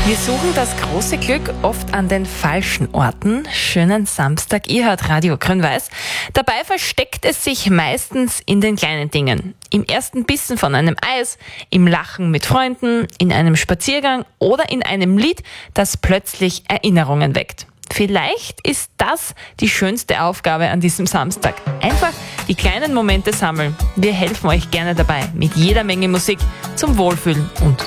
Wir suchen das große Glück oft an den falschen Orten. Schönen Samstag, ihr hört Radio Grün-Weiß. Dabei versteckt es sich meistens in den kleinen Dingen. Im ersten Bissen von einem Eis, im Lachen mit Freunden, in einem Spaziergang oder in einem Lied, das plötzlich Erinnerungen weckt. Vielleicht ist das die schönste Aufgabe an diesem Samstag. Einfach die kleinen Momente sammeln. Wir helfen euch gerne dabei mit jeder Menge Musik zum Wohlfühlen und